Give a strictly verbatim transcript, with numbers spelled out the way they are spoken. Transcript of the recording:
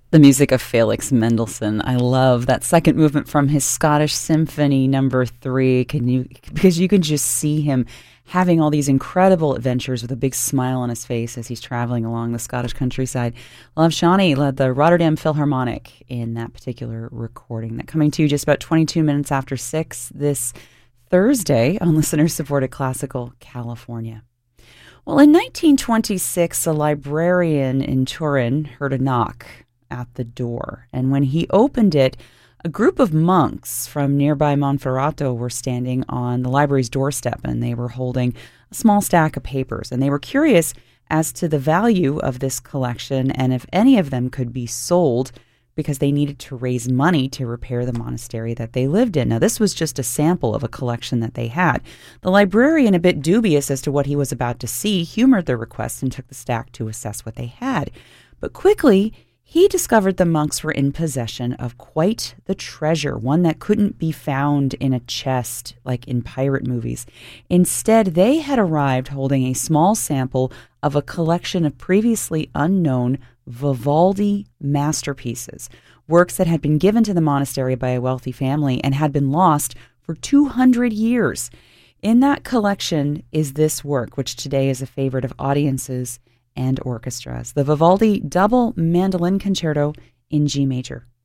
The music of Felix Mendelssohn. I love that second movement from his Scottish Symphony Number Three. Can you because you can just see him having all these incredible adventures with a big smile on his face as he's traveling along the Scottish countryside. Lav Shani led the Rotterdam Philharmonic in that particular recording. That coming to you just about twenty-two minutes after six this Thursday on listener-supported Classical California. Well, in nineteen twenty-six, a librarian in Turin heard a knock at the door, and when he opened it, a group of monks from nearby Monferrato were standing on the library's doorstep, and they were holding a small stack of papers, and they were curious as to the value of this collection and if any of them could be sold because they needed to raise money to repair the monastery that they lived in. Now, this was just a sample of a collection that they had. The librarian, a bit dubious as to what he was about to see, humored their request and took the stack to assess what they had. But quickly, he discovered the monks were in possession of quite the treasure, one that couldn't be found in a chest like in pirate movies. Instead, they had arrived holding a small sample of a collection of previously unknown Vivaldi masterpieces, works that had been given to the monastery by a wealthy family and had been lost for two hundred years. In that collection is this work, which today is a favorite of audiences and orchestras, the Vivaldi Double Mandolin Concerto in G major.